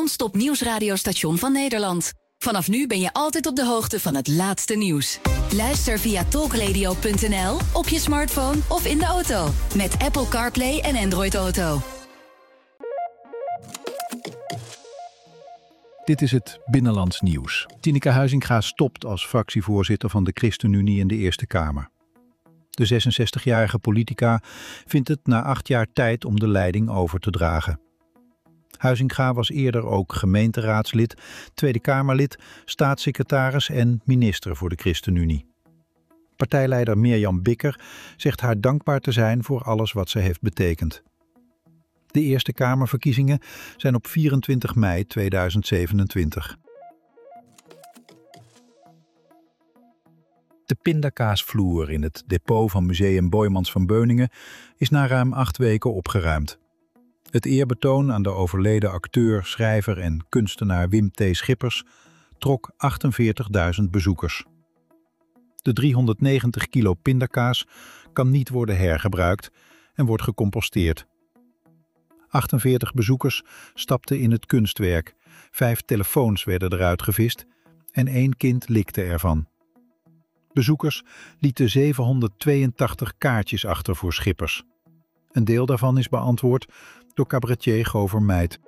non-stop nieuwsradiostation van Nederland. Vanaf nu ben je altijd op de hoogte van het laatste nieuws. Luister via talkradio.nl, op je smartphone of in de auto. Met Apple CarPlay en Android Auto. Dit is het Binnenlands Nieuws. Tineke Huizinga stopt als fractievoorzitter van de ChristenUnie in de Eerste Kamer. De 66-jarige politica vindt het na 8 jaar tijd om de leiding over te dragen. Huizinga was eerder ook gemeenteraadslid, Tweede Kamerlid, staatssecretaris en minister voor de ChristenUnie. Partijleider Mirjam Bikker zegt haar dankbaar te zijn voor alles wat ze heeft betekend. De Eerste Kamerverkiezingen zijn op 24 mei 2027. De pindakaasvloer in het depot van Museum Boijmans van Beuningen is na ruim 8 weken opgeruimd. Het eerbetoon aan de overleden acteur, schrijver en kunstenaar Wim T. Schippers trok 48.000 bezoekers. De 390 kilo pindakaas kan niet worden hergebruikt en wordt gecomposteerd. 48 bezoekers stapten in het kunstwerk, 5 telefoons werden eruit gevist en 1 kind likte ervan. Bezoekers lieten 782 kaartjes achter voor Schippers. Een deel daarvan is beantwoord door cabaretier Govert Meid.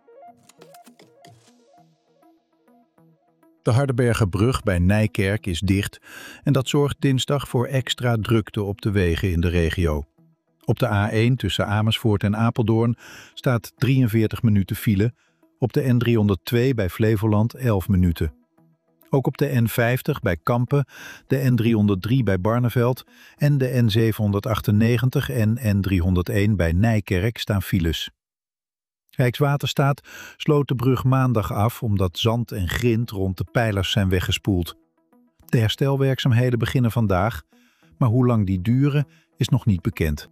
De Hardenbergerbrug bij Nijkerk is dicht en dat zorgt dinsdag voor extra drukte op de wegen in de regio. Op de A1 tussen Amersfoort en Apeldoorn staat 43 minuten file, op de N302 bij Flevoland 11 minuten. Ook op de N50 bij Kampen, de N303 bij Barneveld en de N798 en N301 bij Nijkerk staan files. Rijkswaterstaat sloot de brug maandag af omdat zand en grind rond de pijlers zijn weggespoeld. De herstelwerkzaamheden beginnen vandaag, maar hoe lang die duren is nog niet bekend.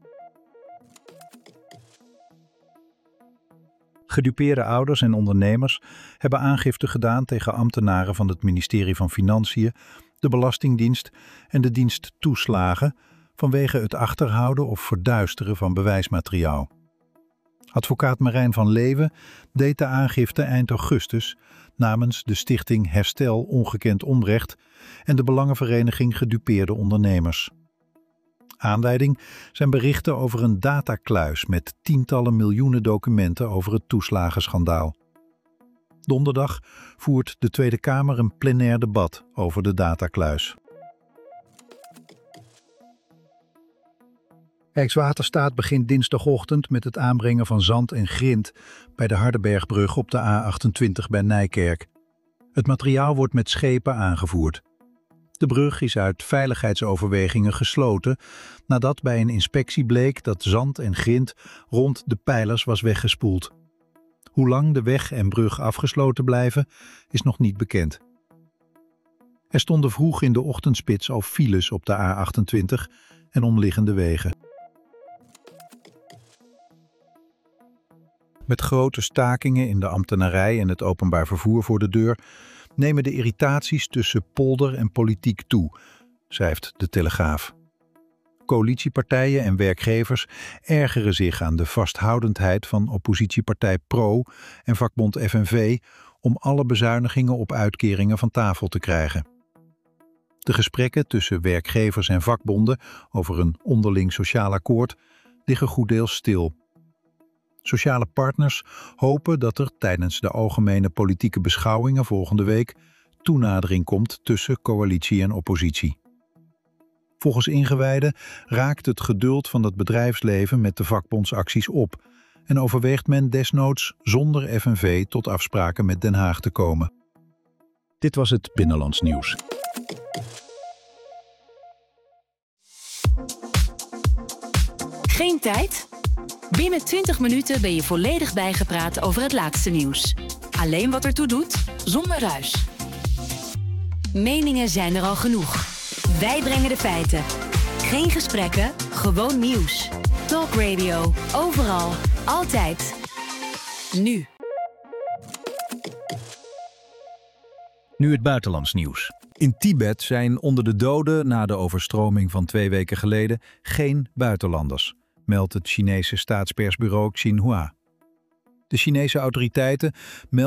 Gedupeerde ouders en ondernemers hebben aangifte gedaan tegen ambtenaren van het ministerie van Financiën, de Belastingdienst en de dienst Toeslagen vanwege het achterhouden of verduisteren van bewijsmateriaal. Advocaat Marijn van Leeuwen deed de aangifte eind augustus namens de stichting Herstel Ongekend Onrecht en de Belangenvereniging Gedupeerde Ondernemers. Aanleiding zijn berichten over een datakluis met tientallen miljoenen documenten over het toeslagenschandaal. Donderdag voert de Tweede Kamer een plenair debat over de datakluis. Rijkswaterstaat begint dinsdagochtend met het aanbrengen van zand en grind bij de Hardenbergbrug op de A28 bij Nijkerk. Het materiaal wordt met schepen aangevoerd. De brug is uit veiligheidsoverwegingen gesloten nadat bij een inspectie bleek dat zand en grind rond de pijlers was weggespoeld. Hoe lang de weg en brug afgesloten blijven is nog niet bekend. Er stonden vroeg in de ochtendspits al files op de A28 en omliggende wegen. Met grote stakingen in de ambtenarij en het openbaar vervoer voor de deur nemen de irritaties tussen polder en politiek toe, schrijft de Telegraaf. Coalitiepartijen en werkgevers ergeren zich aan de vasthoudendheid van oppositiepartij PRO en vakbond FNV om alle bezuinigingen op uitkeringen van tafel te krijgen. De gesprekken tussen werkgevers en vakbonden over een onderling sociaal akkoord liggen goeddeels stil. Sociale partners hopen dat er tijdens de algemene politieke beschouwingen volgende week toenadering komt tussen coalitie en oppositie. Volgens ingewijden raakt het geduld van het bedrijfsleven met de vakbondsacties op en overweegt men desnoods zonder FNV tot afspraken met Den Haag te komen. Dit was het Binnenlands Nieuws. Geen tijd? Binnen 20 minuten ben je volledig bijgepraat over het laatste nieuws. Alleen wat ertoe doet, zonder ruis. Meningen zijn er al genoeg. Wij brengen de feiten. Geen gesprekken, gewoon nieuws. Talk Radio, overal, altijd. Nu. Nu het buitenlands nieuws. In Tibet zijn onder de doden na de overstroming van 2 weken geleden geen buitenlanders, meldt het Chinese staatspersbureau Xinhua. De Chinese autoriteiten melden